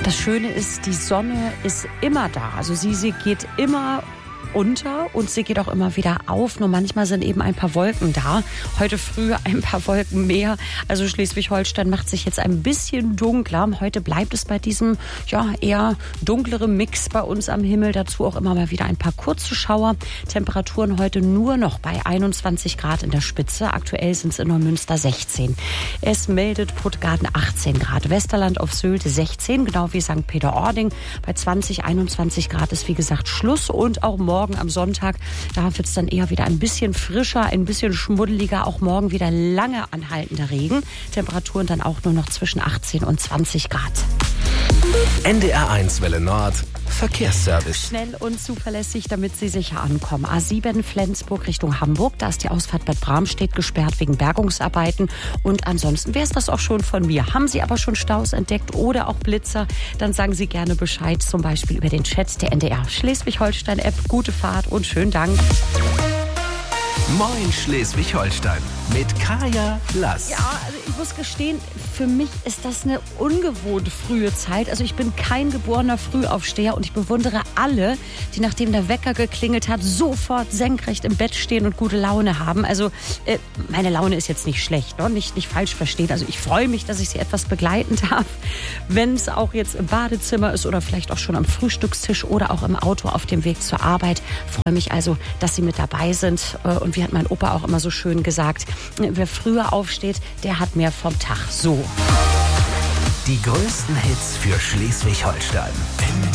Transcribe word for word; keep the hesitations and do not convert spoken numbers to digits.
Das Schöne ist, die Sonne ist immer da. Also sie, sie geht immer unter und sie geht auch immer wieder auf. Nur manchmal sind eben ein paar Wolken da. Heute früh ein paar Wolken mehr. Also Schleswig-Holstein macht sich jetzt ein bisschen dunkler. Heute bleibt es bei diesem ja eher dunkleren Mix bei uns am Himmel. Dazu auch immer mal wieder ein paar kurze Schauer. Temperaturen heute nur noch bei einundzwanzig Grad in der Spitze. Aktuell sind es in Neumünster sechzehn. Es meldet Puttgarden achtzehn Grad. Westerland auf Sylt sechzehn, genau wie Sankt Peter-Ording. Bei zwanzig, einundzwanzig Grad ist wie gesagt Schluss. Und auch morgen am Sonntag, da wird es dann eher wieder ein bisschen frischer, ein bisschen schmuddeliger. Auch morgen wieder lange anhaltender Regen. Temperaturen dann auch nur noch zwischen achtzehn und zwanzig Grad. N D R eins Welle Nord, Verkehrsservice. Schnell und zuverlässig, damit Sie sicher ankommen. A sieben Flensburg Richtung Hamburg, da ist die Ausfahrt Bad Bramstedt gesperrt wegen Bergungsarbeiten. Und ansonsten wäre es das auch schon von mir. Haben Sie aber schon Staus entdeckt oder auch Blitzer, dann sagen Sie gerne Bescheid, zum Beispiel über den Chat der N D R Schleswig-Holstein-App. Gute Fahrt und schönen Dank. Moin Schleswig-Holstein mit Kaya Lass. Ja, also ich muss gestehen, für mich ist das eine ungewohnt frühe Zeit. Also ich bin kein geborener Frühaufsteher und ich bewundere alle, die nachdem der Wecker geklingelt hat, sofort senkrecht im Bett stehen und gute Laune haben. Also äh, meine Laune ist jetzt nicht schlecht, ne? nicht, nicht falsch verstehen. Also ich freue mich, dass ich Sie etwas begleiten darf, wenn es auch jetzt im Badezimmer ist oder vielleicht auch schon am Frühstückstisch oder auch im Auto auf dem Weg zur Arbeit. Ich freue mich also, dass Sie mit dabei sind. Und wie hat mein Opa auch immer so schön gesagt, wer früher aufsteht, der hat mehr vom Tag. So. Die größten Hits für Schleswig-Holstein.